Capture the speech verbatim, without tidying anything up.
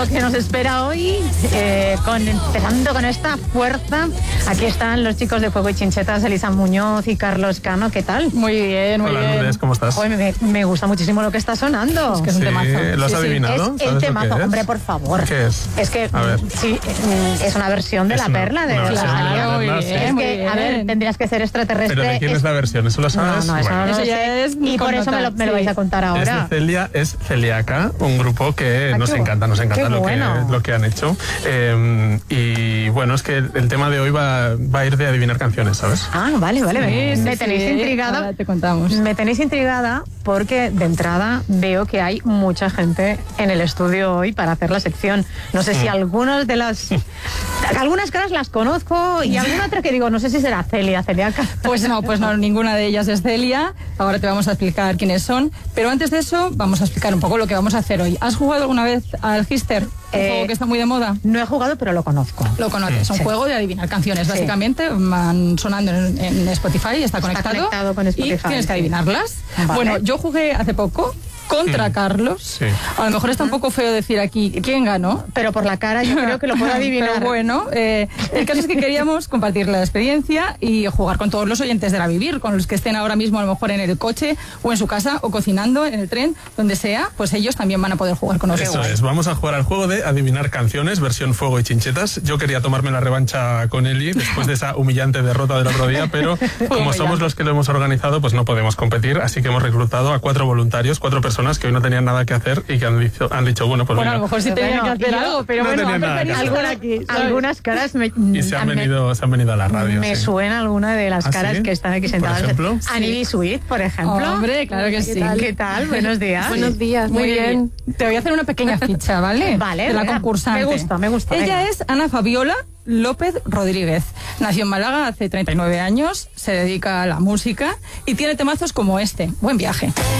lo que nos espera hoy, eh, con, empezando con esta fuerza. Aquí están los chicos de Fuego y Chinchetas, Elisa Muñoz y Carlos Cano. ¿Qué tal? Muy bien, muy Hola, bien. Lourdes, ¿cómo estás? Hoy me, me gusta muchísimo lo que está sonando. Es que es un Sí, temazo. ¿lo has Sí, sí. adivinado? Es el ¿Sabes lo temazo, que es? hombre, por favor. ¿Qué es? Es que, A ver. sí, mm, es una versión de Es La una- Perla de una versión de La Rosalía. Perla, muy sí. bien, Es muy que, a ver, bien. tendrías que ser extraterrestre. ¿Pero de quién es, Es- la versión? ¿Eso lo sabes? No, no, eso Bueno, no lo Eso ya sé. es Y por con eso me lo, nota, me lo sí. vais a contar es de ahora. Celia, es Celiaca, un grupo que Ah, nos qué encanta, nos encanta qué lo, bueno. que, lo que han hecho. Eh, y bueno, es que el tema de hoy va, va a ir de adivinar canciones, ¿sabes? Ah, vale, vale. me, Sí, me sí, tenéis sí. intrigada. Ahora te contamos. Me tenéis intrigada porque de entrada veo que hay mucha gente en el estudio hoy para hacer la sección. No sé si algunas de las... Algunas caras las conozco y alguna otra que digo, no sé si será Celia, Celiaca. Pues no, pues no, ninguna de ellas es Celia. Ahora te vamos a explicar quiénes son. Pero antes de eso, vamos a explicar un poco lo que vamos a hacer hoy. ¿Has jugado alguna vez al Gister? Un Eh, juego que está muy de moda. No he jugado, pero lo conozco. Lo conoces, es un Sí. juego de adivinar canciones, Sí. básicamente, van sonando en, en Spotify, está conectado, conectado con Spotify, y tienes que sí. adivinarlas. Vale. Bueno, yo jugué hace poco contra Mm. Carlos. Sí. A lo mejor está un poco feo decir aquí quién ganó. Pero por la cara yo creo que lo puedo adivinar. Pero bueno, eh, el caso es que queríamos compartir la experiencia y jugar con todos los oyentes de La Vivir, con los que estén ahora mismo a lo mejor en el coche o en su casa o cocinando en el tren, donde sea, pues ellos también van a poder jugar con nosotros. Eso es, vamos a jugar al juego de adivinar canciones, versión Fuego y Chinchetas. Yo quería tomarme la revancha con Eli después de esa humillante derrota del otro día, pero como somos los que lo hemos organizado, pues no podemos competir, así que hemos reclutado a cuatro voluntarios, cuatro personas que hoy no tenían nada que hacer y que han dicho, han dicho bueno, pues Bueno, a venga. lo mejor sí Pero tenían bueno, que hacer yo algo, pero no bueno, tenía han nada que preferido hacer. estar Algunas, aquí, ¿sabes? algunas caras me, Y se han, me- venido, se han venido a la radio. me sí. suena alguna de las ¿Ah, caras sí? que están aquí ¿Por sentadas. ejemplo? Annie Sweet, por ejemplo. Hombre, claro que ¿Qué sí. tal? ¿Qué tal? Buenos días. Buenos días, muy bien. Te voy a hacer una pequeña ficha, ¿vale? Vale, de la venga, concursante. me gusta, me gusta, Ella venga. es Ana Fabiola López Rodríguez. Nació en Málaga hace treinta y nueve años, se dedica a la música y tiene temazos como este. Buen viaje.